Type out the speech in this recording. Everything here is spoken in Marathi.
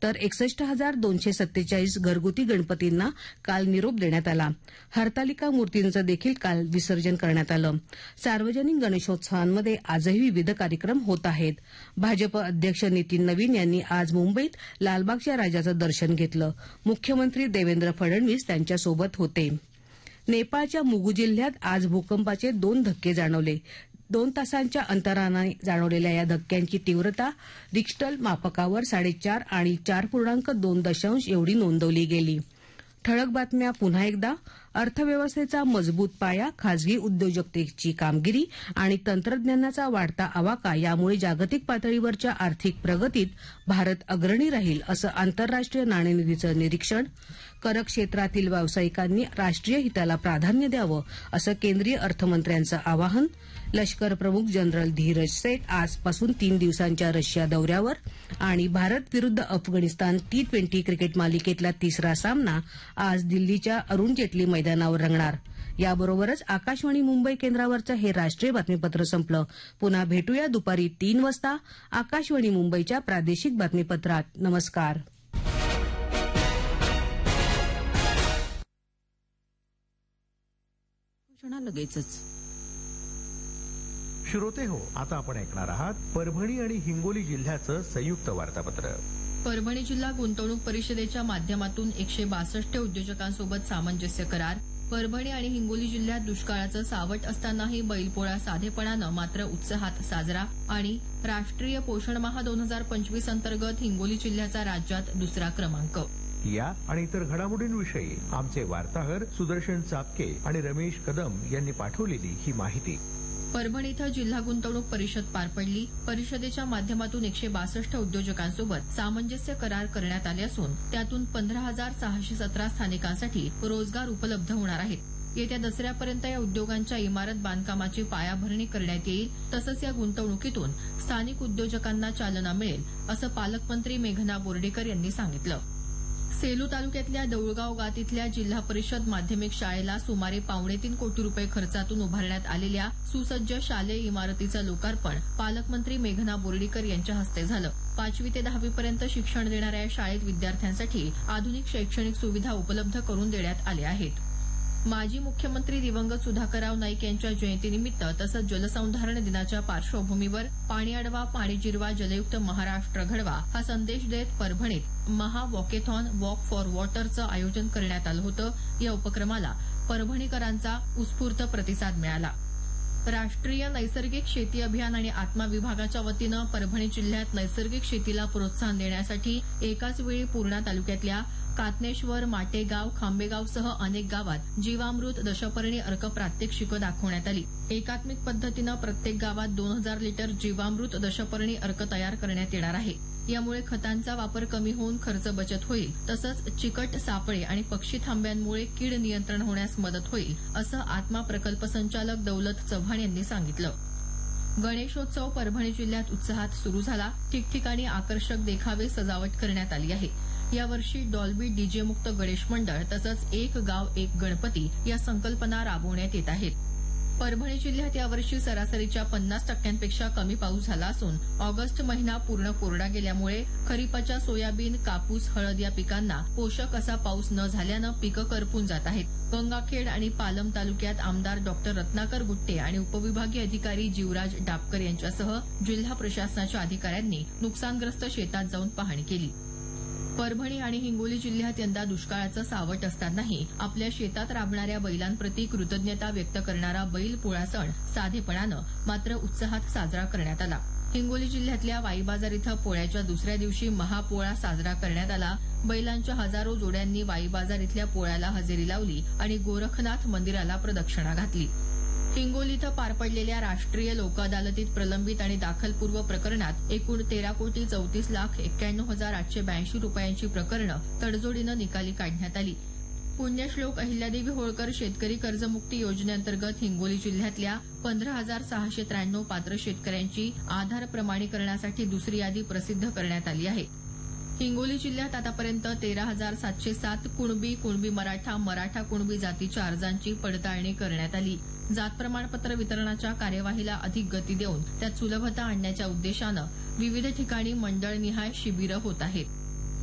तर 61,247 घरगुती गणपतींना काल निरोप देण्यात आला. हरतालिका मूर्तींचं देखील काल विसर्जन करण्यात आलं. सार्वजनिक गणेशोत्सवांमध्ये आजही विविध कार्यक्रम होत आहेत. भाजप अध्यक्ष नितीन नवीन यांनी आज मुंबईत लालबागच्या राजाचं दर्शन घेतलं. मुख्यमंत्री देवेंद्र फडणवीस त्यांच्यासोबत होते. नेपाळच्या मुगू जिल्ह्यात आज भूकंपाचे 2 धक्के जाणवले. 2 तासांच्या अंतराने जाणवलेल्या या धक्क्यांची तीव्रता रिक्टर मापकावर 4.5 आणि 4.2 एवढी नोंदवली गेली. ठळक बातम्या पुन्हा एकदा. अर्थव्यवस्थेचा मजबूत पाया, खासगी उद्योजकतेची कामगिरी आणि तंत्रज्ञानाचा वाढता आवाका यामुळे जागतिक पातळीवरच्या आर्थिक प्रगतीत भारत अग्रणी राहील, असं आंतरराष्ट्रीय नाणेनिधीचं निरीक्षण. कर क्षेत्रातील व्यावसायिकांनी राष्ट्रीय हिताला प्राधान्य द्यावं, असं केंद्रीय अर्थमंत्र्यांचं आवाहन. लष्कर प्रमुख जनरल धीरज सेठ आजपासून 3 दिवसांच्या रशिया दौऱ्यावर. आणि भारत विरुद्ध अफगाणिस्तान T20 क्रिकेट मालिकेतला 3रा सामना आज दिल्लीच्या अरुण जेटली मैदानावर रंगणार. याबरोबरच आकाशवाणी मुंबई केंद्रावरचं हे राष्ट्रीय बातमीपत्र संपलं. पुन्हा भेटूया दुपारी 3 वाजता आकाशवाणी मुंबईच्या प्रादेशिक बातमीपत्रात. नमस्कार. लगेचच श्रोते हो, आता आपण ऐकणार आहात परभणी आणि हिंगोली जिल्ह्याचं संयुक्त वार्तापत्र. परभणी जिल्हा गुंतवणूक परिषदेच्या माध्यमातून 162 उद्योजकांसोबत सामंजस्य करार. परभणी आणि हिंगोली जिल्ह्यात दुष्काळाचं सावट असतानाही बैलपोळा साधेपणानं मात्र उत्साहात साजरा. आणि राष्ट्रीय पोषण माह 2025 अंतर्गत हिंगोली जिल्ह्याचा राज्यात 2रा क्रमांक. या आणि इतर घडामोडींविषयी आमचे वार्ताहर सुदर्शन चापके आणि रमेश कदम यांनी पाठवलेली ही माहिती. परभणी इथं जिल्हा गुंतवणूक परिषद पार पडली. परिषदेच्या माध्यमातून 162 उद्योजकांसोबत सामंजस्य करार करण्यात आले असून त्यातून 15,617 स्थानिकांसाठी रोजगार उपलब्ध होणार आहेत. येत्या दसऱ्यापर्यंत या उद्योगांच्या इमारत बांधकामाची पायाभरणी करण्यात येईल. तसंच या गुंतवणुकीतून स्थानिक उद्योजकांना चालना मिळेल, असं पालकमंत्री मेघना बोर्डीकर यांनी सांगितलं. सेलू तालुक्यातल्या दौळगाव गात इथल्या जिल्हा परिषद माध्यमिक शाळेला सुमारे 2.25 कोटी रुपये खर्चातून उभारण्यात आलेल्या सुसज्ज शालेय इमारतीचं लोकार्पण पालकमंत्री मेघना बोर्डीकर यांच्या हस्ते झालं. 5वी ते 10वी पर्यंत शिक्षण देणाऱ्या या शाळेत विद्यार्थ्यांसाठी आधुनिक शैक्षणिक सुविधा उपलब्ध करून देण्यात आल्या आहेत. माजी मुख्यमंत्री दिवंगत सुधाकरराव नाईक यांच्या जयंतीनिमित्त तसंच जलसंधारण दिनाच्या पार्श्वभूमीवर पाणी अडवा, पाणी जिरवा, जलयुक्त महाराष्ट्र घडवा हा संदेश देत परभणीत महा वॉकेथॉन वॉक फॉर वॉटरचं आयोजन करण्यात आलं होतं. या उपक्रमाला परभणीकरांचा उत्स्फूर्त प्रतिसाद मिळाला. राष्ट्रीय नैसर्गिक शेती अभियान आणि आत्मा विभागाच्या वतीनं परभणी जिल्ह्यात नैसर्गिक शेतीला प्रोत्साहन देण्यासाठी एकाच वेळी पूर्णा तालुक्यातल्या कातनेश्वर, माटेगाव, खांबेगावसह अनेक गावात जीवामृत दशपर्णी अर्क प्रात्यक्षिकं दाखवण्यात आली. एकात्मिक पद्धतीनं प्रत्येक गावात 2000 लिटर जीवामृत दशपर्णी अर्क तयार करण्यात येणार आहे. यामुळे खतांचा वापर कमी होऊन खर्च बचत होईल. तसंच चिकट सापळे आणि पक्षी थांब्यांमुळे कीड नियंत्रण होण्यास मदत होईल, असं आत्मा प्रकल्प संचालक दौलत चव्हाण यांनी सांगितलं. गणेशोत्सव परभणी जिल्ह्यात उत्साहात सुरू झाला. ठिकठिकाणी आकर्षक देखावे, सजावट करण्यात आली आहे. यावर्षी डॉल्बी डीजे मुक्त गणेश मंडळ तसंच एक गाव एक गणपती या संकल्पना राबवण्यात येत आहेत. परभणी जिल्ह्यात यावर्षी सरासरीच्या 50% कमी पाऊस झाला असून ऑगस्ट महिना पूर्ण कोरडा गेल्यामुळे खरीपाच्या सोयाबीन, कापूस, हळद या पिकांना पोषक असा पाऊस न झाल्यानं पिकं करपून जात आहेत. गंगाखेड आणि पालम तालुक्यात आमदार डॉ. रत्नाकर गुट्टे आणि उपविभागीय अधिकारी जीवराज डापकर यांच्यासह जिल्हा प्रशासनाच्या अधिकाऱ्यांनी नुकसानग्रस्त शेतात जाऊन पाहणी केली. परभणी आणि हिंगोली जिल्ह्यात यंदा दुष्काळाचं सावट असतानाही आपल्या शेतात राबणाऱ्या बैलांप्रती कृतज्ञता व्यक्त करणारा बैल पोळा सण साधेपणानं मात्र उत्साहात साजरा करण्यात आला. हिंगोली जिल्ह्यातल्या वाई बाजार इथं पोळ्याच्या 2ऱ्या दिवशी महापोळा साजरा करण्यात आला. बैलांच्या हजारो जोड्यांनी वाई बाजार इथल्या पोळ्याला हजेरी लावली आणि गोरखनाथ मंदिराला प्रदक्षिणा घातली. हिंगोली इथं पार पडलेल्या राष्ट्रीय लोक अदालतीत प्रलंबित आणि दाखलपूर्व प्रकरणात एकूण 13,91,91,882 रुपयांची प्रकरणं तडजोडीनं निकाली काढण्यात आली. पुण्यश्लोक अहिल्यादेवी होळकर शेतकरी कर्जमुक्ती योजनेअंतर्गत हिंगोली जिल्ह्यातल्या 15,693 पात्र शेतकऱ्यांची आधार प्रमाणीकरणासाठी 2री यादी प्रसिद्ध करण्यात आली आहे. हिंगोली जिल्ह्यात आतापर्यंत 13,707 कुणबी मराठा, मराठा कुणबी जातीच्या अर्जांची पडताळणी करण्यात आली. जात प्रमाणपत्र वितरणाच्या कार्यवाहीला अधिक गती देऊन त्यात सुलभता आणण्याच्या उद्देशानं विविध ठिकाणी मंडळनिहाय शिबिरं होत आहेत.